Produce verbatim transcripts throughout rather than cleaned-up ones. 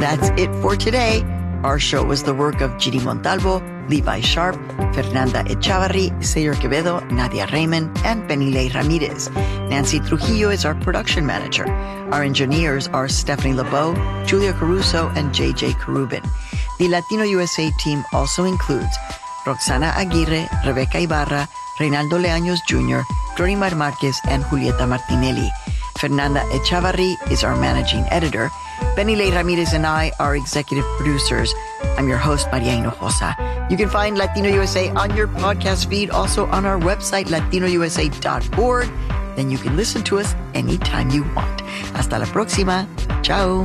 That's it for today. Our show was the work of Gidi Montalvo, Levi Sharp, Fernanda Echavarri, Sayer Quevedo, Nadia Raymond, and Benilei Ramirez. Nancy Trujillo is our production manager. Our engineers are Stephanie LeBeau, Julia Caruso, and J J Carubin. The Latino U S A team also includes Roxana Aguirre, Rebecca Ibarra, Reynaldo Leaños Junior, Glorimar Marquez, and Julieta Martinelli. Fernanda Echavarri is our managing editor. Benilei Ramirez and I are executive producers. I'm your host, Maria Hinojosa. You can find Latino U S A on your podcast feed, also on our website, latino u s a dot org. Then you can listen to us anytime you want. Hasta la próxima. Ciao.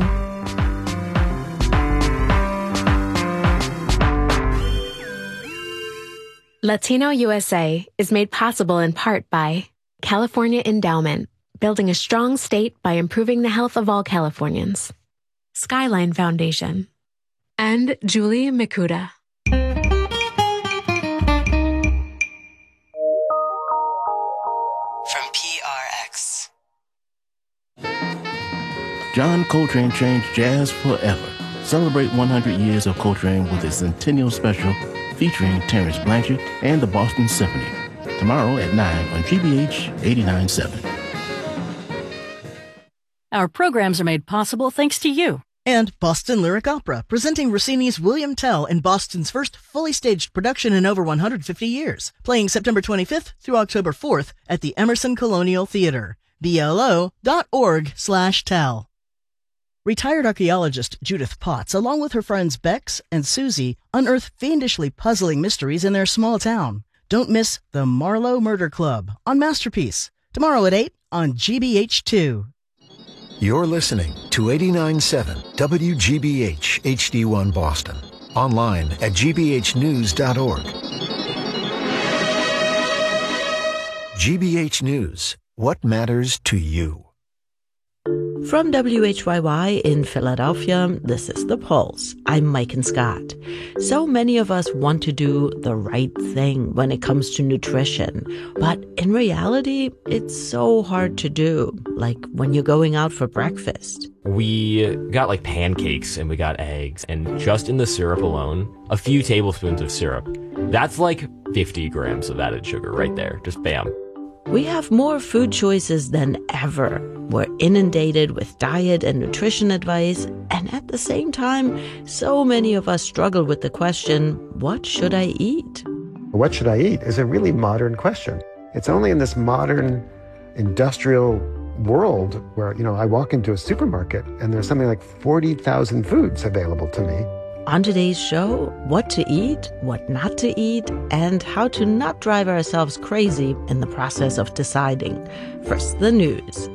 Latino U S A is made possible in part by California Endowment, building a strong state by improving the health of all Californians. Skyline Foundation. And Julie Mikuda. From P R X. John Coltrane changed jazz forever. Celebrate one hundred years of Coltrane with a Centennial Special featuring Terrence Blanchard and the Boston Symphony. Tomorrow at nine on G B H eighty-nine point seven. Our programs are made possible thanks to you. And Boston Lyric Opera, presenting Rossini's William Tell in Boston's first fully staged production in over one hundred fifty years, playing September twenty-fifth through October fourth at the Emerson Colonial Theater. B L O dot org slash tell. Retired archaeologist Judith Potts, along with her friends Bex and Susie, unearth fiendishly puzzling mysteries in their small town. Don't miss the Marlowe Murder Club on Masterpiece, tomorrow at eight on G B H two. You're listening to eighty-nine point seven W G B H H D one Boston. Online at g b h news dot org. G B H News. What matters to you? From W H Y Y in Philadelphia, this is The Pulse. I'm Mike Scott. So many of us want to do the right thing when it comes to nutrition, but in reality, it's so hard to do, like when you're going out for breakfast. We got like pancakes and we got eggs, and just in the syrup alone, a few tablespoons of syrup. That's like fifty grams of added sugar right there. Just bam. We have more food choices than ever. We're inundated with diet and nutrition advice, and at the same time, so many of us struggle with the question, what should I eat? What should I eat is a really modern question. It's only in this modern industrial world where, you know, I walk into a supermarket and there's something like forty thousand foods available to me. On today's show, what to eat, what not to eat, and how to not drive ourselves crazy in the process of deciding. First, the news.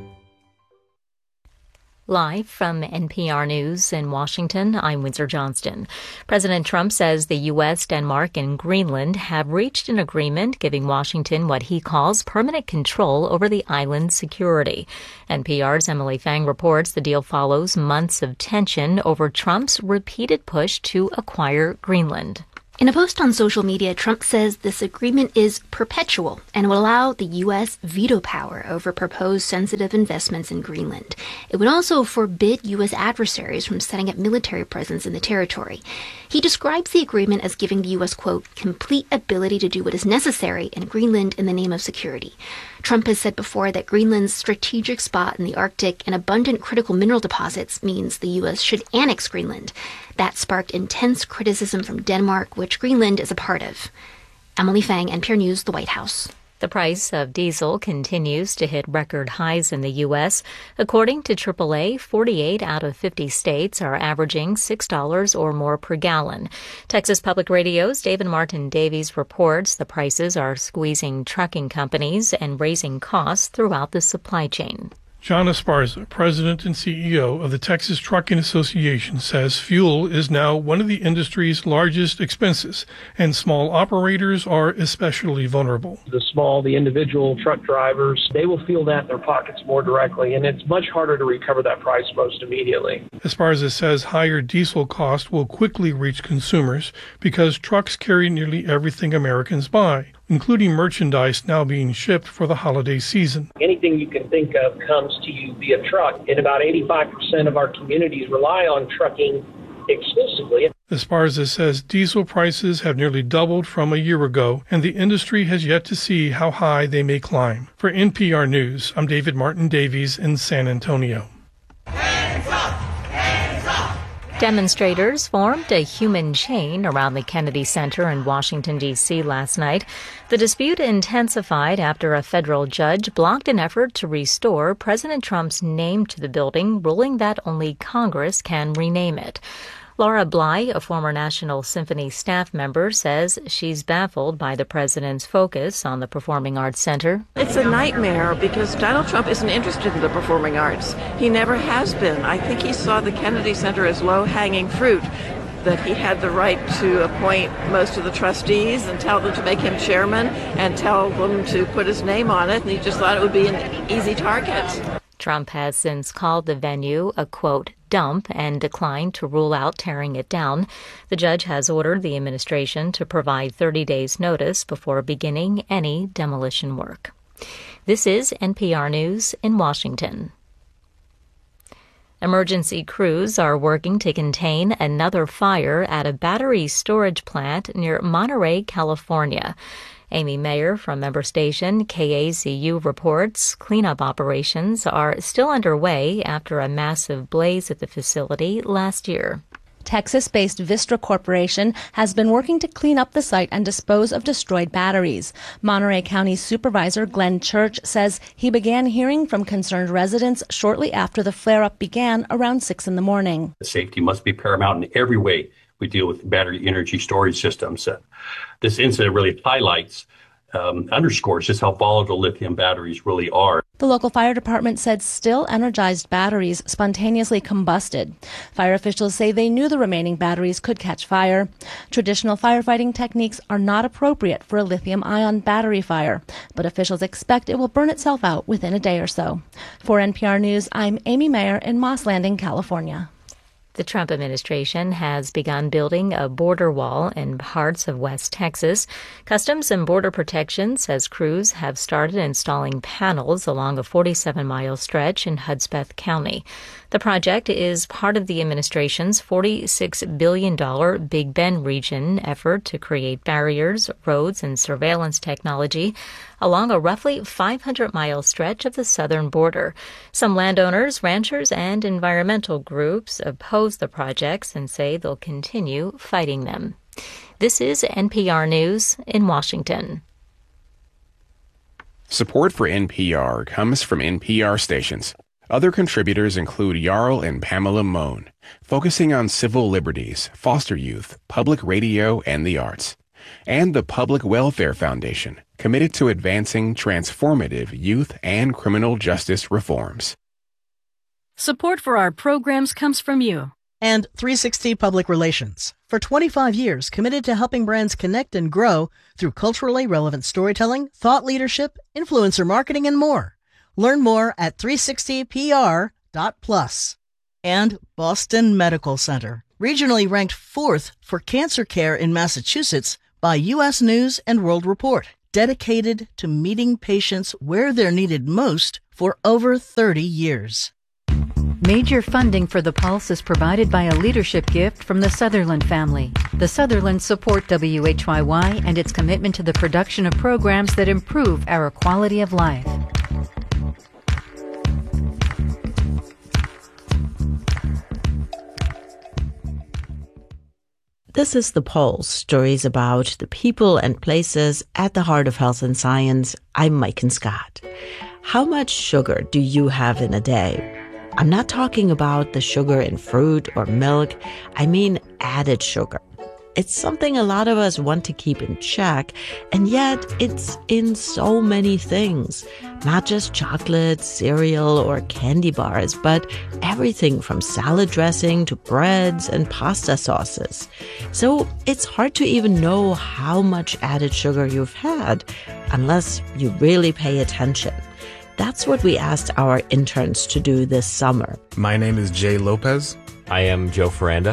Live from N P R News in Washington, I'm Windsor Johnston. President Trump says the U S, Denmark, and Greenland have reached an agreement giving Washington what he calls permanent control over the island's security. N P R's Emily Fang reports the deal follows months of tension over Trump's repeated push to acquire Greenland. In a post on social media, Trump says this agreement is perpetual and will allow the U S veto power over proposed sensitive investments in Greenland. It would also forbid U S adversaries from setting up military presence in the territory. He describes the agreement as giving the U S, quote, complete ability to do what is necessary in Greenland in the name of security. Trump has said before that Greenland's strategic spot in the Arctic and abundant critical mineral deposits means the U S should annex Greenland. That sparked intense criticism from Denmark, which Greenland is a part of. Emily Fang, N P R News, the White House. The price of diesel continues to hit record highs in the U S. According to triple A, forty-eight out of fifty states are averaging six dollars or more per gallon. Texas Public Radio's David Martin Davies reports the prices are squeezing trucking companies and raising costs throughout the supply chain. John Esparza, president and C E O of the Texas Trucking Association, says fuel is now one of the industry's largest expenses, and small operators are especially vulnerable. The small, the individual truck drivers, they will feel that in their pockets more directly, and it's much harder to recover that price most immediately. Esparza says higher diesel costs will quickly reach consumers because trucks carry nearly everything Americans buy. including merchandise now being shipped for the holiday season. Anything you can think of comes to you via truck, and about eighty-five percent of our communities rely on trucking exclusively. Esparza says diesel prices have nearly doubled from a year ago, and the industry has yet to see how high they may climb. For N P R News, I'm David Martin Davies in San Antonio. Hands up! Hands up! Demonstrators formed a human chain around the Kennedy Center in Washington, D C last night. The dispute intensified after a federal judge blocked an effort to restore President Trump's name to the building, ruling that only Congress can rename it. Laura Bly, a former National Symphony staff member, says she's baffled by the president's focus on the Performing Arts Center. It's a nightmare because Donald Trump isn't interested in the performing arts. He never has been. I think he saw the Kennedy Center as low-hanging fruit, that he had the right to appoint most of the trustees and tell them to make him chairman and tell them to put his name on it, and he just thought it would be an easy target. Trump has since called the venue a, quote, dump and declined to rule out tearing it down. The judge has ordered the administration to provide thirty days notice before beginning any demolition work. This is N P R News in Washington. Emergency crews are working to contain another fire at a battery storage plant near Monterey, California. Amy Mayer from member station K A Z U reports cleanup operations are still underway after a massive blaze at the facility last year. Texas-based Vistra Corporation has been working to clean up the site and dispose of destroyed batteries. Monterey County Supervisor Glenn Church says he began hearing from concerned residents shortly after the flare-up began around six in the morning. Safety must be paramount in every way we deal with battery energy storage systems. Uh, this incident really highlights, um, underscores just how volatile lithium batteries really are. The local fire department said still energized batteries spontaneously combusted. Fire officials say they knew the remaining batteries could catch fire. Traditional firefighting techniques are not appropriate for a lithium-ion battery fire, but officials expect it will burn itself out within a day or so. For N P R News, I'm Amy Mayer in Moss Landing, California. The Trump administration has begun building a border wall in parts of West Texas. Customs and Border Protection says crews have started installing panels along a forty-seven mile stretch in Hudspeth County. The project is part of the administration's forty-six billion dollars Big Bend region effort to create barriers, roads, and surveillance technology along a roughly five hundred mile stretch of the southern border. Some landowners, ranchers, and environmental groups oppose the projects and say they'll continue fighting them. This is N P R News in Washington. Support for N P R comes from N P R stations. Other contributors include Jarl and Pamela Mohn, focusing on civil liberties, foster youth, public radio, and the arts. And the Public Welfare Foundation, committed to advancing transformative youth and criminal justice reforms. Support for our programs comes from you. And three sixty Public Relations, for twenty-five years committed to helping brands connect and grow through culturally relevant storytelling, thought leadership, influencer marketing, and more. Learn more at three sixty P R dot plus. And Boston Medical Center, regionally ranked fourth for cancer care in Massachusetts by U S News and World Report, dedicated to meeting patients where they're needed most for over thirty years. Major funding for The Pulse is provided by a leadership gift from the Sutherland family. The Sutherlands support W H Y Y and its commitment to the production of programs that improve our quality of life. This is The Pulse, stories about the people and places at the heart of health and science. I'm Mike and Scott. How much sugar do you have in a day? I'm not talking about the sugar in fruit or milk. I mean added sugar. It's something a lot of us want to keep in check, and yet it's in so many things. Not just chocolate, cereal, or candy bars, but everything from salad dressing to breads and pasta sauces. So it's hard to even know how much added sugar you've had unless you really pay attention. That's what we asked our interns to do this summer. My name is Jay Lopez. I am Joe Ferranda.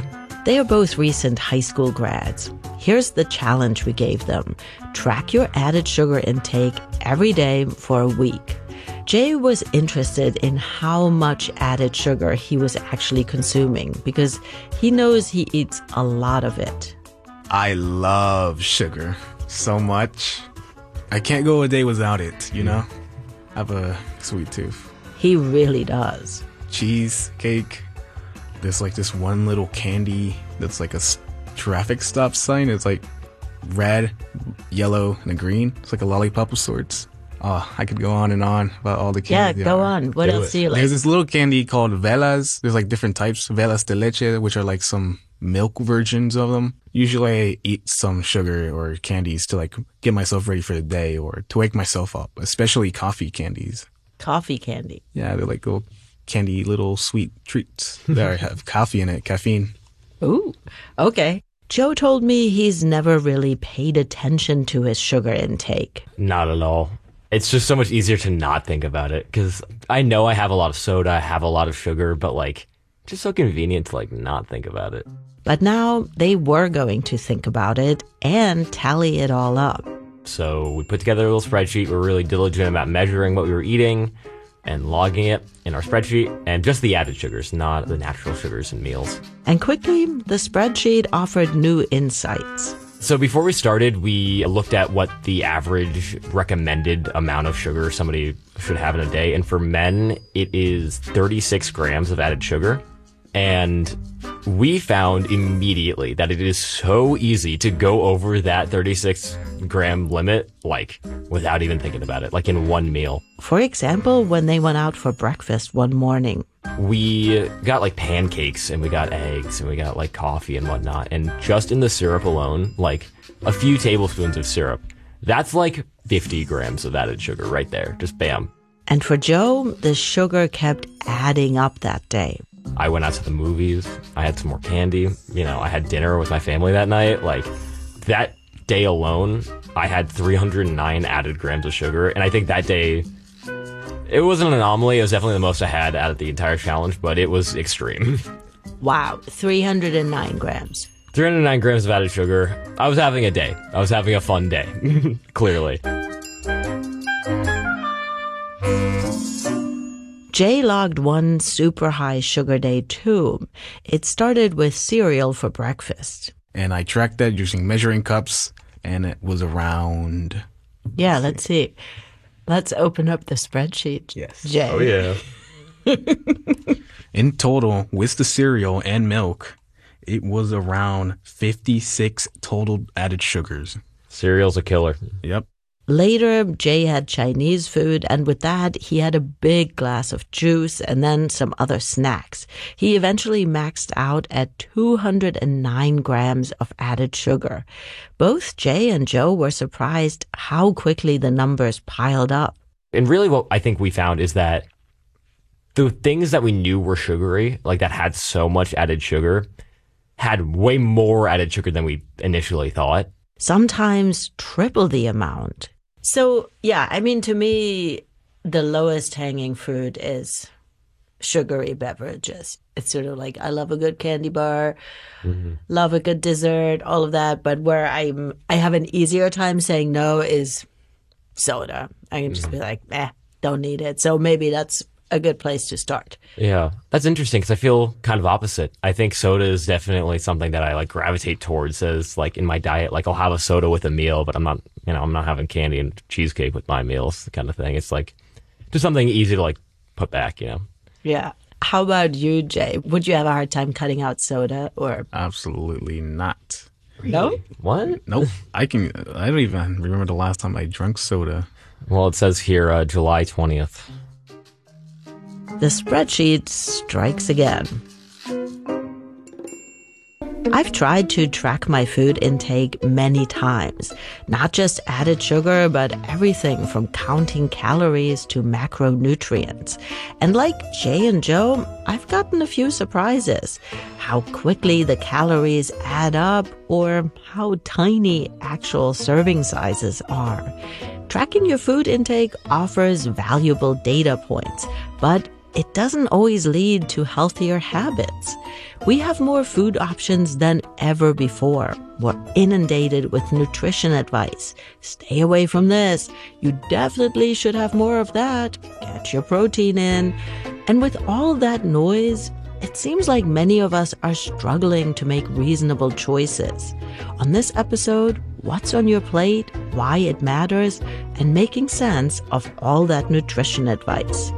They are both recent high school grads. Here's the challenge we gave them. Track your added sugar intake every day for a week. Jay was interested in how much added sugar he was actually consuming because he knows he eats a lot of it. I love sugar so much. I can't go a day without it, you know? I have a sweet tooth. He really does. Cheesecake. There's like this one little candy that's like a traffic stop sign. It's like red, yellow, and a green. It's like a lollipop of sorts. Oh, I could go on and on about all the candy. Yeah, go on. What do else it. do you like? There's this little candy called velas. There's like different types. Velas de leche, which are like some milk versions of them. Usually I eat some sugar or candies to like get myself ready for the day or to wake myself up, especially coffee candies. Coffee candy? Yeah, they're like little candy, little sweet treats that have coffee in it, caffeine. Ooh, okay. Joe told me he's never really paid attention to his sugar intake. Not at all. It's just so much easier to not think about it because I know I have a lot of soda, I have a lot of sugar, but like, just so convenient to like not think about it. But now they were going to think about it and tally it all up. So we put together a little spreadsheet. We're really diligent about measuring what we were eating and logging it in our spreadsheet, and just the added sugars, not the natural sugars in meals. And quickly, the spreadsheet offered new insights. So before we started, we looked at what the average recommended amount of sugar somebody should have in a day. And for men, it is thirty-six grams of added sugar. And we found immediately that it is so easy to go over that thirty-six gram limit, like, without even thinking about it, like in one meal. For example, when they went out for breakfast one morning. We got like pancakes and we got eggs and we got like coffee and whatnot. And just in the syrup alone, like a few tablespoons of syrup, that's like fifty grams of added sugar right there. Just bam. And for Joe, the sugar kept adding up that day. I went out to the movies. I had some more candy. You know, I had dinner with my family that night. Like, that day alone, I had three hundred nine added grams of sugar. And I think that day, it wasn't an anomaly. It was definitely the most I had out of the entire challenge, but it was extreme. Wow, three hundred nine grams. three hundred nine grams of added sugar. I was having a day. I was having a fun day, clearly. Jay logged one super high sugar day too. It started with cereal for breakfast. And I tracked that using measuring cups, and it was around... Yeah, let's see. Let's open up the spreadsheet. Yes. Jay. Oh, yeah. In total, with the cereal and milk, it was around fifty-six total added sugars. Cereal's a killer. Yep. Later, Jay had Chinese food, and with that, he had a big glass of juice and then some other snacks. He eventually maxed out at two hundred nine grams of added sugar. Both Jay and Joe were surprised how quickly the numbers piled up. And really what I think we found is that the things that we knew were sugary, like that had so much added sugar, had way more added sugar than we initially thought. Sometimes triple the amount. So, yeah, I mean, to me, the lowest hanging fruit is sugary beverages. It's sort of like, I love a good candy bar, mm-hmm. love a good dessert, all of that. But where I'm, I have an easier time saying no is soda. I can just mm-hmm. be like, eh, don't need it. So maybe that's a good place to start. Yeah, that's interesting because I feel kind of opposite. I think soda is definitely something that I like gravitate towards as like in my diet. Like I'll have a soda with a meal, but I'm not, you know, I'm not having candy and cheesecake with my meals, kind of thing. It's like just something easy to like put back, you know? Yeah. How about you, Jay? Would you have a hard time cutting out soda or? Absolutely not. No? What? Nope. I can, I don't even remember the last time I drank soda. Well, it says here uh, July twentieth. The spreadsheet strikes again. I've tried to track my food intake many times, not just added sugar, but everything from counting calories to macronutrients. And like Jay and Joe, I've gotten a few surprises. How quickly the calories add up or how tiny actual serving sizes are. Tracking your food intake offers valuable data points, but it doesn't always lead to healthier habits. We have more food options than ever before. We're inundated with nutrition advice. Stay away from this. You definitely should have more of that. Get your protein in. And with all that noise, it seems like many of us are struggling to make reasonable choices. On this episode, what's on your plate, why it matters, and making sense of all that nutrition advice.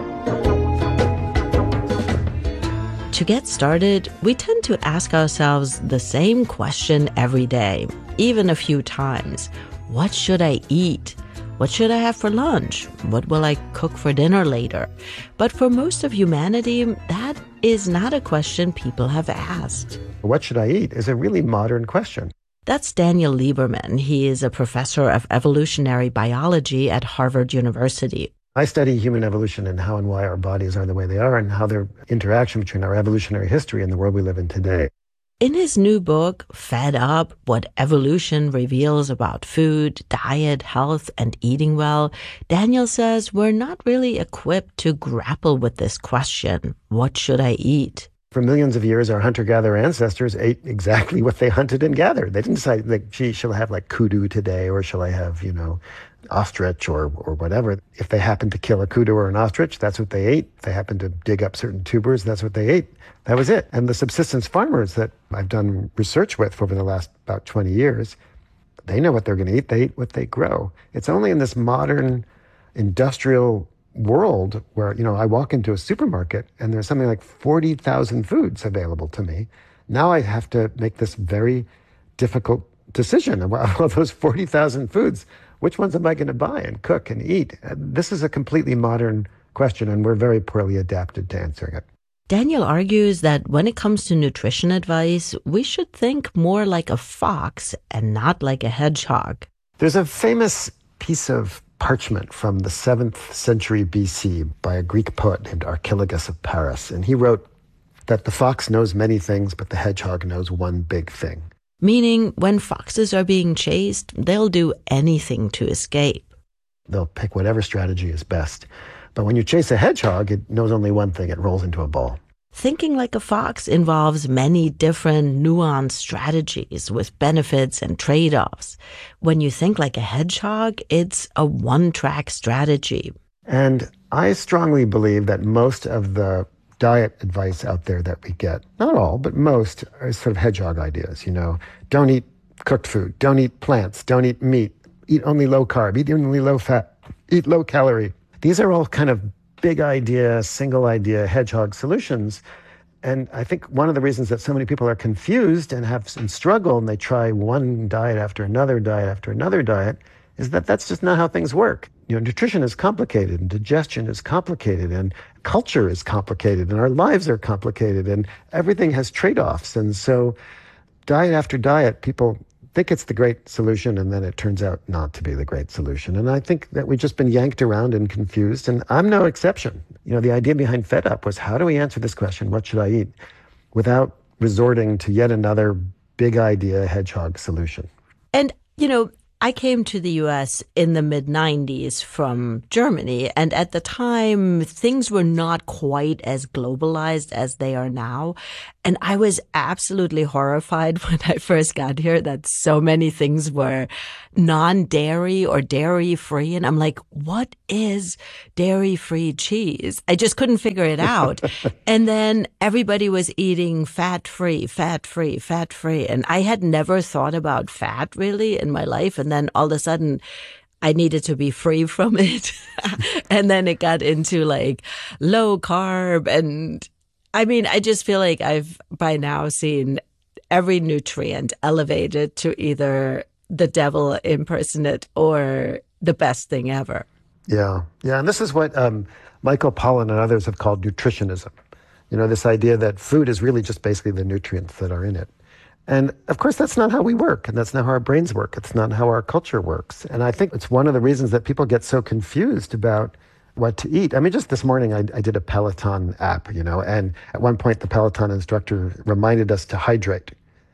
To get started, we tend to ask ourselves the same question every day, even a few times. What should I eat? What should I have for lunch? What will I cook for dinner later? But for most of humanity, that is not a question people have asked. What should I eat is a really modern question. That's Daniel Lieberman. He is a professor of evolutionary biology at Harvard University. I study human evolution and how and why our bodies are the way they are and how their interaction between our evolutionary history and the world we live in today. In his new book, Fed Up, What Evolution Reveals About Food, Diet, Health, and Eating Well, Daniel says we're not really equipped to grapple with this question, what should I eat? For millions of years, our hunter-gatherer ancestors ate exactly what they hunted and gathered. They didn't decide, like, gee, shall I have, like, kudu today, or shall I have, you know, ostrich or or whatever. If they happened to kill a kudu or an ostrich, that's what they ate. If they happened to dig up certain tubers, that's what they ate. That was it. And the subsistence farmers that I've done research with over the last about twenty years, they know what they're going to eat. They eat what they grow. It's only in this modern industrial world where, you know, I walk into a supermarket and there's something like forty thousand foods available to me. Now I have to make this very difficult decision about all those forty thousand foods. Which ones am I going to buy and cook and eat? This is a completely modern question, and we're very poorly adapted to answering it. Daniel argues that when it comes to nutrition advice, we should think more like a fox and not like a hedgehog. There's a famous piece of parchment from the seventh century B C by a Greek poet named Archilogus of Paris, and he wrote that the fox knows many things, but the hedgehog knows one big thing. Meaning, when foxes are being chased, they'll do anything to escape. They'll pick whatever strategy is best. But when you chase a hedgehog, it knows only one thing. It rolls into a ball. Thinking like a fox involves many different nuanced strategies with benefits and trade-offs. When you think like a hedgehog, it's a one-track strategy. And I strongly believe that most of the diet advice out there that we get, not all, but most, are sort of hedgehog ideas. You know, don't eat cooked food, don't eat plants, don't eat meat, eat only low carb, eat only low fat, eat low calorie. These are all kind of big idea, single idea hedgehog solutions. And I think one of the reasons that so many people are confused and have some struggle and they try one diet after another diet after another diet is that that's just not how things work. You know, nutrition is complicated and digestion is complicated and culture is complicated and our lives are complicated and everything has trade-offs. And so diet after diet, people think it's the great solution and then it turns out not to be the great solution. And I think that we've just been yanked around and confused, and I'm no exception. You know, the idea behind Fed Up was, how do we answer this question, what should I eat, without resorting to yet another big idea hedgehog solution? And, you know, I came to the U S in the mid nineties from Germany, and at the time, things were not quite as globalized as they are now. And I was absolutely horrified when I first got here that so many things were non-dairy or dairy-free. And I'm like, what is dairy-free cheese? I just couldn't figure it out. And then everybody was eating fat-free, fat-free, fat-free. And I had never thought about fat really in my life. And then all of a sudden, I needed to be free from it. And then it got into like low carb. And I mean, I just feel like I've by now seen every nutrient elevated to either the devil impersonate or the best thing ever. Yeah. Yeah. And this is what um, Michael Pollan and others have called nutritionism. You know, this idea that food is really just basically the nutrients that are in it. And of course, that's not how we work, and that's not how our brains work. It's not how our culture works. And I think it's one of the reasons that people get so confused about what to eat. I mean, just this morning, I, I did a Peloton app, you know, and at one point, the Peloton instructor reminded us to hydrate.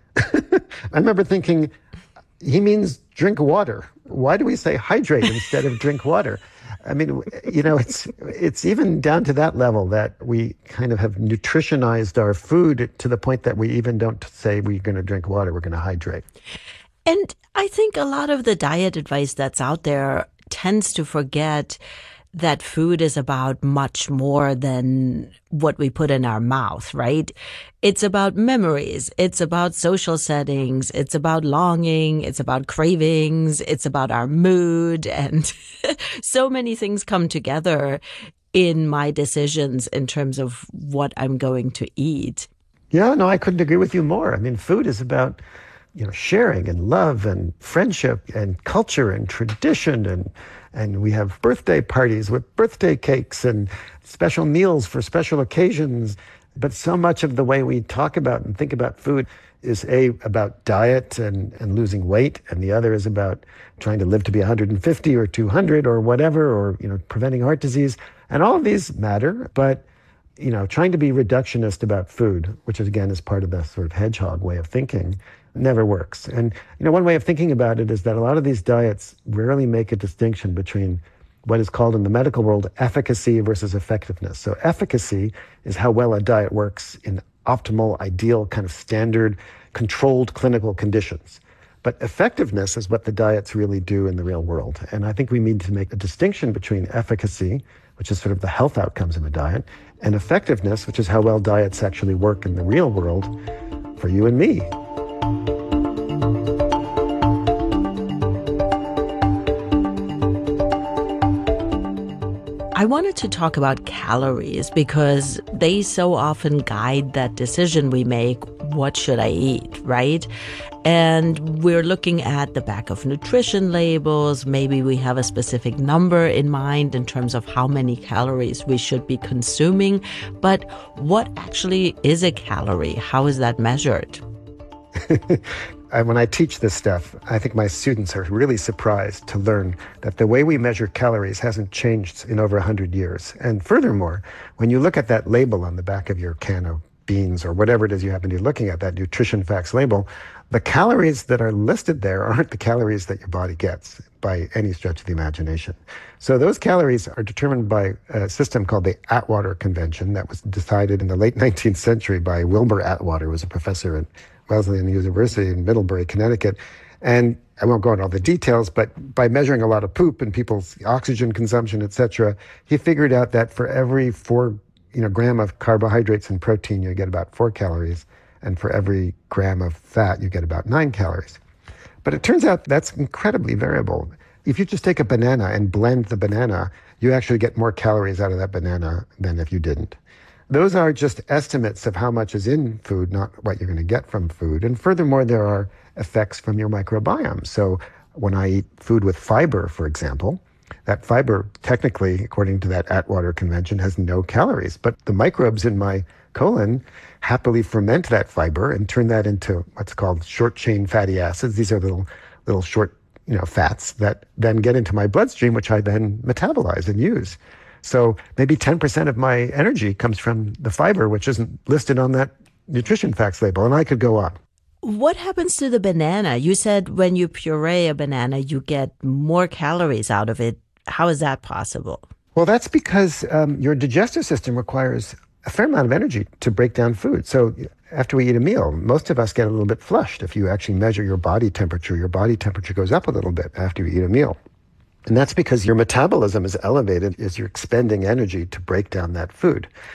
I remember thinking, he means drink water. Why do we say hydrate instead of drink water? I mean, you know, it's it's even down to that level that we kind of have nutritionized our food to the point that we even don't say we're going to drink water, we're going to hydrate. And I think a lot of the diet advice that's out there tends to forget that food is about much more than what we put in our mouth, right? It's about memories. It's about social settings. It's about longing. It's about cravings. It's about our mood. And so many things come together in my decisions in terms of what I'm going to eat. Yeah, no, I couldn't agree with you more. I mean, food is about, you know, sharing and love and friendship and culture and tradition, and and we have birthday parties with birthday cakes and special meals for special occasions. But so much of the way we talk about and think about food is A, about diet and, and losing weight, and the other is about trying to live to be one hundred fifty or two hundred or whatever, or, you know, preventing heart disease. And all of these matter, but, you know, trying to be reductionist about food, which is, again, is part of the sort of hedgehog way of thinking, never works. And, you know, one way of thinking about it is that a lot of these diets rarely make a distinction between what is called in the medical world efficacy versus effectiveness. So efficacy is how well a diet works in optimal, ideal, kind of standard, controlled clinical conditions. But effectiveness is what the diets really do in the real world. And I think we need to make a distinction between efficacy, which is sort of the health outcomes of a diet, and effectiveness, which is how well diets actually work in the real world for you and me. I wanted to talk about calories because they so often guide that decision we make. What should I eat, right? And we're looking at the back of nutrition labels. Maybe we have a specific number in mind in terms of how many calories we should be consuming. But what actually is a calorie? How is that measured? When I teach this stuff, I think my students are really surprised to learn that the way we measure calories hasn't changed in over one hundred years. And furthermore, when you look at that label on the back of your can of beans or whatever it is you happen to be looking at, that nutrition facts label, the calories that are listed there aren't the calories that your body gets by any stretch of the imagination. So those calories are determined by a system called the Atwater Convention that was decided in the late nineteenth century by Wilbur Atwater, who was a professor at Wesleyan University in Middlebury, Connecticut. And I won't go into all the details, but by measuring a lot of poop and people's oxygen consumption, et cetera, he figured out that for every four you know, gram of carbohydrates and protein, you get about four calories. And for every gram of fat, you get about nine calories. But it turns out that's incredibly variable. If you just take a banana and blend the banana, you actually get more calories out of that banana than if you didn't. Those are just estimates of how much is in food, not what you're going to get from food. And furthermore, there are effects from your microbiome. So when I eat food with fiber, for example, that fiber, technically, according to that Atwater Convention, has no calories. But the microbes in my colon happily ferment that fiber and turn that into what's called short-chain fatty acids. These are little, little short, you know, fats that then get into my bloodstream, which I then metabolize and use. So maybe ten percent of my energy comes from the fiber, which isn't listed on that nutrition facts label. And I could go on. What happens to the banana? You said when you puree a banana, you get more calories out of it. How is that possible? Well, that's because um, your digestive system requires a fair amount of energy to break down food. So after we eat a meal, most of us get a little bit flushed. If you actually measure your body temperature, your body temperature goes up a little bit after you eat a meal. And that's because your metabolism is elevated as you're expending energy to break down that food.